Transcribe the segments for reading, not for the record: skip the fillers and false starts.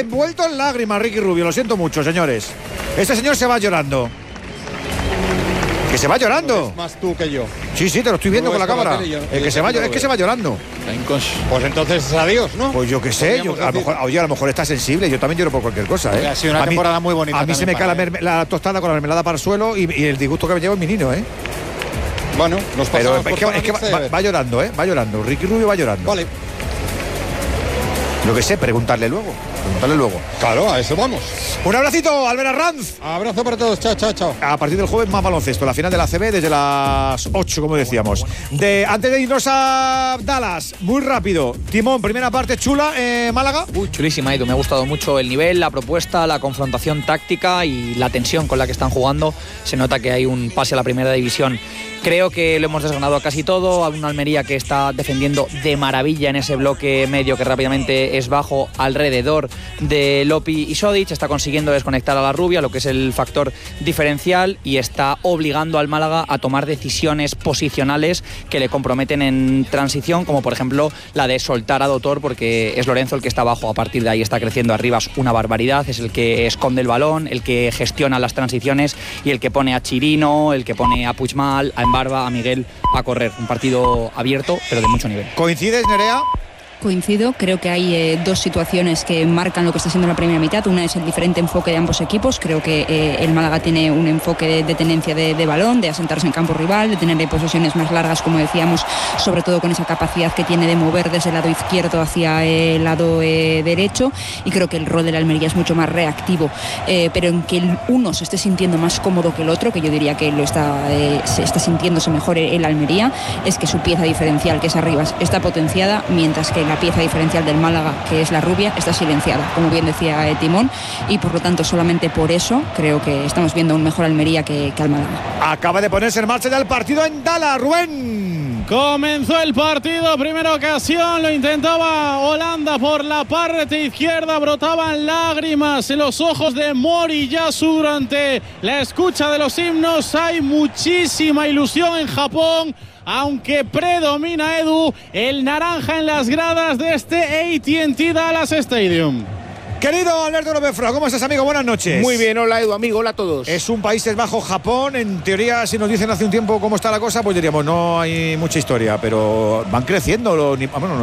envuelto en lágrimas, Ricky Rubio. Lo siento mucho, señores. Este señor se va llorando. Que se va llorando. Es más tú que yo. Sí, te lo estoy viendo con la cámara. Es que se va llorando. Pues entonces adiós, ¿no? Pues yo qué sé, a lo mejor está sensible. Yo también lloro por cualquier cosa, ¿eh? Ha sido una temporada muy bonita. A mí se me cae la tostada con la mermelada para el suelo y el disgusto que me llevo es mi niño, ¿eh? Bueno, nos pasamos. Pero es que va llorando, ¿eh? Va llorando. Ricky Rubio va llorando. Vale. Lo que sé, preguntarle luego. Claro, a eso vamos. Un abracito, Albert Arranz. Abrazo para todos, chao. A partir del jueves más baloncesto, la final de la ACB desde las 8, como decíamos. Antes de irnos a Dallas, muy rápido. Timón, primera parte chula, Málaga. Chulísima, Edu. Me ha gustado mucho el nivel, la propuesta, la confrontación táctica y la tensión con la que están jugando. Se nota que hay un pase a la primera división. Creo que lo hemos desgranado a casi todo. A una Almería que está defendiendo de maravilla en ese bloque medio que rápidamente es bajo alrededor de Lopi y Sodic. Está consiguiendo desconectar a la Rubia, lo que es el factor diferencial, y está obligando al Málaga a tomar decisiones posicionales que le comprometen en transición, como por ejemplo la de soltar a Dotor, porque es Lorenzo el que está abajo. A partir de ahí está creciendo arriba una barbaridad. Es el que esconde el balón, el que gestiona las transiciones y el que pone a Chirino, el que pone a Puigmal, a Barba, a Miguel a correr. Un partido abierto, pero de mucho nivel. ¿Coincides, Nerea? Coincido, creo que hay dos situaciones que marcan lo que está siendo la primera mitad. Una es el diferente enfoque de ambos equipos. Creo que el Málaga tiene un enfoque de tenencia de balón, de asentarse en campo rival, de tener posesiones más largas, como decíamos, sobre todo con esa capacidad que tiene de mover desde el lado izquierdo hacia el lado derecho, y creo que el rol de la Almería es mucho más reactivo, pero en que el uno se esté sintiendo más cómodo que el otro, que yo diría que se está sintiéndose mejor el Almería, es que su pieza diferencial, que es Arribas, está potenciada, mientras que la pieza diferencial del Málaga, que es la Rubia, está silenciada, como bien decía Timón, y por lo tanto solamente por eso creo que estamos viendo un mejor Almería que al Málaga. Acaba de ponerse en marcha ya el partido en Dallas, Rubén. Comenzó el partido, primera ocasión, lo intentaba Holanda por la parte izquierda, brotaban lágrimas en los ojos de Moriyasu durante la escucha de los himnos. Hay muchísima ilusión en Japón, aunque predomina, Edu, el naranja en las gradas de este AT&T Dallas Stadium. Querido Alberto López Fra, ¿cómo estás, amigo? Buenas noches. Muy bien, hola Edu, amigo, hola a todos. Es un Países Bajos, Japón. En teoría, si nos dicen hace un tiempo cómo está la cosa, pues diríamos, no hay mucha historia, pero van creciendo.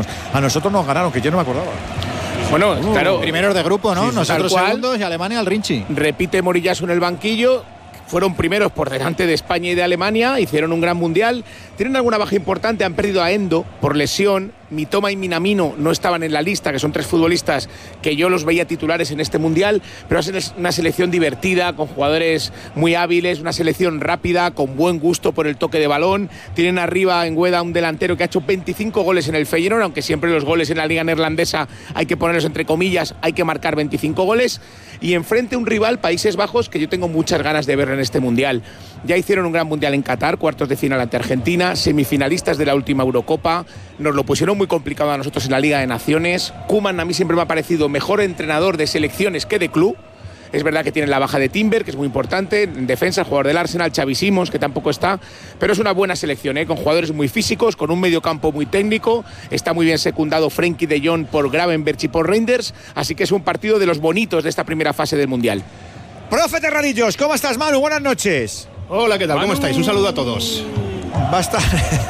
A nosotros nos ganaron, que yo no me acordaba. Bueno, claro. Primeros de grupo, ¿no? Sí, nosotros segundos y Alemania al Rinchi. Repite Moriyasu en el banquillo. Fueron primeros por delante de España y de Alemania, hicieron un gran mundial. Tienen alguna baja importante, han perdido a Endo por lesión. Mitoma y Minamino no estaban en la lista, que son tres futbolistas que yo los veía titulares en este mundial, pero es una selección divertida, con jugadores muy hábiles, una selección rápida, con buen gusto por el toque de balón. Tienen arriba en Gueda un delantero que ha hecho 25 goles en el Feyenoord, aunque siempre los goles en la liga neerlandesa hay que ponerlos entre comillas, hay que marcar 25 goles. Y enfrente un rival, Países Bajos, que yo tengo muchas ganas de ver en este mundial. Ya hicieron un gran mundial en Qatar, cuartos de final ante Argentina, semifinalistas de la última Eurocopa. Nos lo pusieron muy complicado a nosotros en la Liga de Naciones. Koeman a mí siempre me ha parecido mejor entrenador de selecciones que de club. Es verdad que tiene la baja de Timber, que es muy importante. En defensa, el jugador del Arsenal, Xavi Simons, que tampoco está. Pero es una buena selección, con jugadores muy físicos, con un mediocampo muy técnico. Está muy bien secundado Frenkie de Jong por Gravenberch y por Reinders. Así que es un partido de los bonitos de esta primera fase del Mundial. Profe Terradillos, ¿cómo estás, Manu? Buenas noches. Hola, ¿qué tal? ¿Cómo estáis? Un saludo a todos. Basta.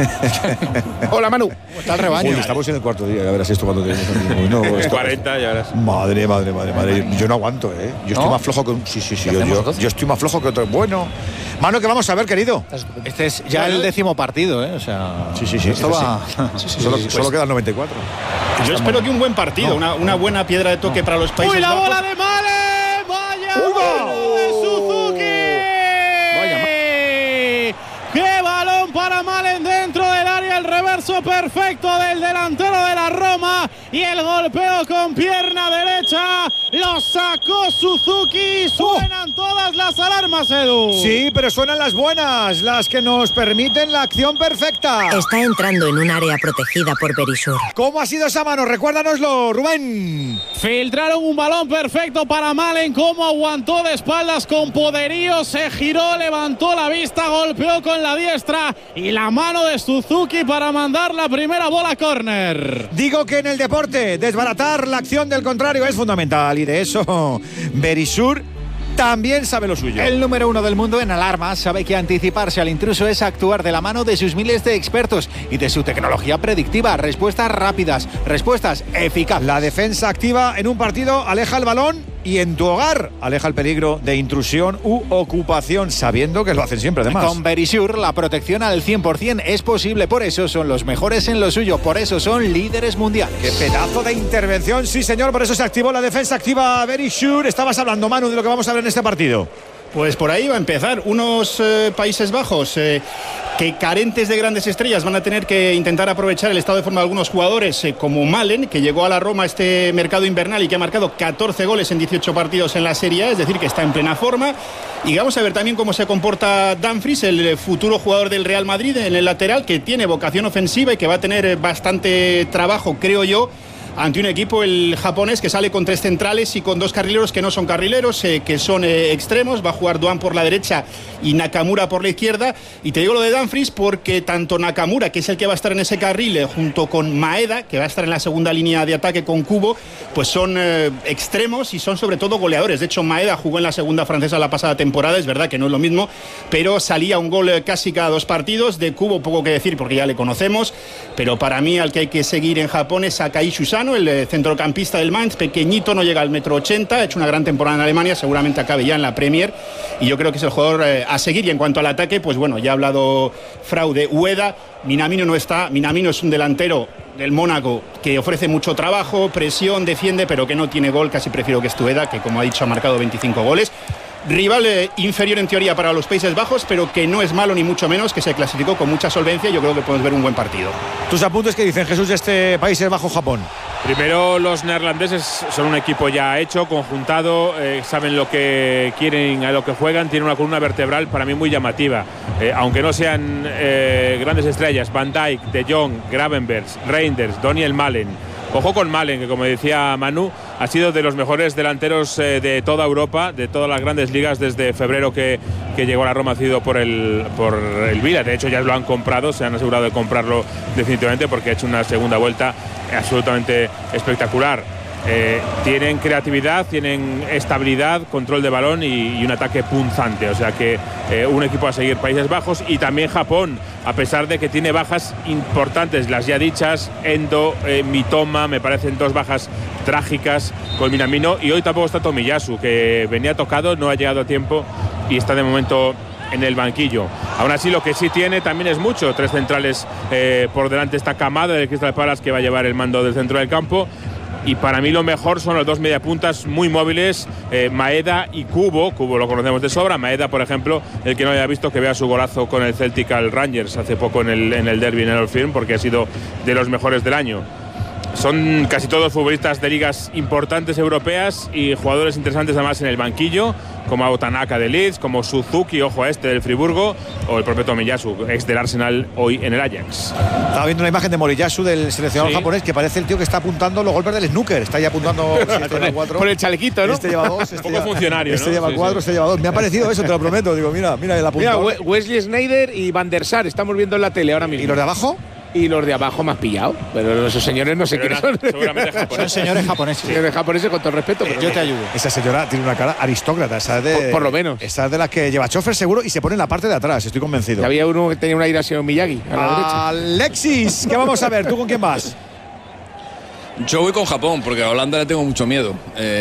Hola, Manu. Está el rebaño. Uy, estamos en el cuarto día, ya verás esto cuando tenemos. No, 40, ya verás. Madre. Yo no aguanto, ¿eh? Yo estoy más flojo que un. Sí. Yo estoy más flojo que otro. Bueno. Manu, ¿qué vamos a ver, querido? Este es ya el 10º partido, ¿eh? O sea. Sí. Esto va. Solo quedan 94. Yo espero que un buen partido, una buena piedra de toque para los Países ¡Uy, la Bajos. bola de Male! ¡Vaya mano de Suzuki! ¡Qué balón para Malen dentro del área! El reverso perfecto del delantero de la Roma y el golpeo con pierna derecha. Lo Lo sacó Suzuki. Suenan todas las alarmas, Edu. Sí, pero suenan las buenas, las que nos permiten la acción perfecta. Está entrando en un área protegida por Verisur. ¿Cómo ha sido esa mano? Recuérdanoslo, Rubén. Filtraron un balón perfecto para Malen. Cómo aguantó de espaldas con poderío. Se giró, levantó la vista, golpeó con la diestra. Y la mano de Suzuki para mandar la primera bola a córner. Digo que en el deporte desbaratar la acción del contrario es fundamental. Y de eso Verisur también sabe lo suyo. El número 1 del mundo en alarmas sabe que anticiparse al intruso es actuar de la mano de sus miles de expertos y de su tecnología predictiva. Respuestas rápidas, respuestas eficaces. La defensa activa en un partido aleja el balón y en tu hogar aleja el peligro de intrusión u ocupación, sabiendo que lo hacen siempre además. Con Verisur la protección al 100% es posible, por eso son los mejores en lo suyo, por eso son líderes mundiales. ¡Qué pedazo de intervención! Sí, señor, por eso se activó la defensa activa Verisur. Estabas hablando, Manu, de lo que vamos a ver en este partido. Pues por ahí va a empezar. Unos Países Bajos que carentes de grandes estrellas van a tener que intentar aprovechar el estado de forma de algunos jugadores como Malen, que llegó a la Roma este mercado invernal y que ha marcado 14 goles en 18 partidos en la Serie A, es decir, que está en plena forma. Y vamos a ver también cómo se comporta Dumfries, el futuro jugador del Real Madrid en el lateral, que tiene vocación ofensiva y que va a tener bastante trabajo, creo yo, ante un equipo, el japonés, que sale con 3 centrales y con 2 carrileros que no son carrileros, que son extremos. Va a jugar Duan por la derecha y Nakamura por la izquierda. Y te digo lo de Dumfries porque tanto Nakamura, que es el que va a estar en ese carril, junto con Maeda, que va a estar en la segunda línea de ataque con Kubo, pues son extremos y son sobre todo goleadores. De hecho, Maeda jugó en la segunda francesa la pasada temporada, es verdad que no es lo mismo, pero salía un gol casi cada 2 partidos. De Kubo poco que decir porque ya le conocemos, pero para mí al que hay que seguir en Japón es Sakai Susano, el centrocampista del Mainz, pequeñito, no llega al 1,80 m, ha hecho una gran temporada en Alemania, seguramente acabe ya en la Premier y yo creo que es el jugador a seguir. Y en cuanto al ataque, pues bueno, ya ha hablado Frau de Ueda. Minamino no está. Minamino es un delantero del Mónaco que ofrece mucho trabajo, presión, defiende, pero que no tiene gol. Casi prefiero que es Ueda, que como ha dicho ha marcado 25 goles. Rival inferior en teoría para los Países Bajos, pero que no es malo ni mucho menos, que se clasificó con mucha solvencia. Yo creo que podemos ver un buen partido. ¿Tus apuntes qué dicen, Jesús, de este Países Bajos-Japón? Primero, los neerlandeses son un equipo ya hecho, conjuntado, saben lo que quieren, a lo que juegan, tienen una columna vertebral para mí muy llamativa. Aunque no sean grandes estrellas, Van Dijk, De Jong, Gravenberch, Reinders, Daniel Malen. Ojo con Malen, que como decía Manu, ha sido de los mejores delanteros de toda Europa, de todas las grandes ligas desde febrero que llegó a la Roma, cedido por el Vila. De hecho, ya lo han comprado, se han asegurado de comprarlo definitivamente porque ha hecho una segunda vuelta absolutamente espectacular. Tienen creatividad, tienen estabilidad, control de balón y un ataque punzante. O sea que un equipo a seguir, Países Bajos. Y también Japón, a pesar de que tiene bajas importantes, las ya dichas, Endo, Mitoma, me parecen 2 bajas trágicas con Minamino. Y hoy tampoco está Tomiyasu, que venía tocado, no ha llegado a tiempo y está de momento en el banquillo. Aún así, lo que sí tiene también es mucho. 3 centrales por delante, esta camada del Crystal Palace que va a llevar el mando del centro del campo. Y para mí lo mejor son los 2 mediapuntas muy móviles, Maeda y Kubo. Kubo lo conocemos de sobra. Maeda, por ejemplo, el que no haya visto, que vea su golazo con el Celtic al Rangers hace poco en el derby en el Old Firm, porque ha sido de los mejores del año. Son casi todos futbolistas de ligas importantes europeas y jugadores interesantes además en el banquillo, como Tanaka de Leeds, como Suzuki, ojo a este del Friburgo, o el propio Tomiyasu, ex del Arsenal, hoy en el Ajax. Estaba viendo una imagen de Moriyasu, del seleccionador japonés, que parece el tío que está apuntando los golpes del snooker. Está ya apuntando por el chalequito, ¿no? Este lleva 2, un poco funcionario, este ¿no? lleva 4, este lleva 2. Me ha parecido eso, te lo prometo. Digo, mira el apuntado. Mira, Wesley Sneijder y Van der Sar, estamos viendo en la tele ahora mismo. ¿Y los de abajo? Y los de abajo me has pillado, pero esos señores no sé quiénes son. Seguramente japoneses. Son señores japoneses. Señores japoneses, con todo el respeto. Pero yo te ayudo. Esa señora tiene una cara aristócrata, esa de, por lo menos. Esa de las que lleva chofer seguro y se pone en la parte de atrás, estoy convencido. Y había uno que tenía un aire así, un Miyagi a la derecha. Alexis, ¿qué vamos a ver? ¿Tú con quién vas? Yo voy con Japón, porque a Holanda le tengo mucho miedo.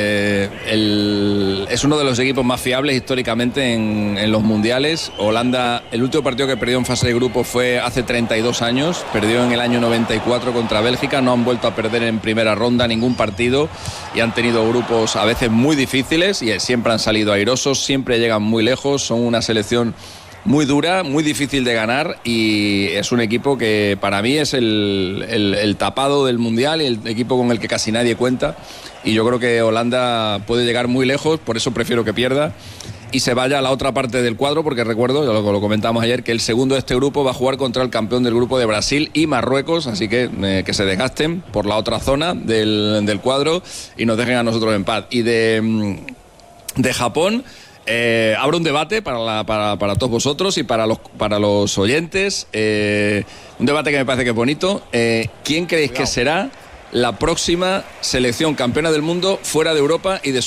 Es uno de los equipos más fiables históricamente en los mundiales. Holanda, el último partido que perdió en fase de grupo fue hace 32 años. Perdió en el año 94 contra Bélgica. No han vuelto a perder en primera ronda ningún partido y han tenido grupos a veces muy difíciles y siempre han salido airosos, siempre llegan muy lejos. Son una selección muy dura, muy difícil de ganar, y es un equipo que para mí es el tapado del Mundial y el equipo con el que casi nadie cuenta, y yo creo que Holanda puede llegar muy lejos, por eso prefiero que pierda y se vaya a la otra parte del cuadro, porque recuerdo, lo comentamos ayer, que el segundo de este grupo va a jugar contra el campeón del grupo de Brasil y Marruecos, así que se desgasten por la otra zona del cuadro y nos dejen a nosotros en paz. Y de Japón, abro un debate para todos vosotros y para los oyentes, un debate que me parece que es bonito. ¿Quién creéis que será la próxima selección campeona del mundo fuera de Europa y de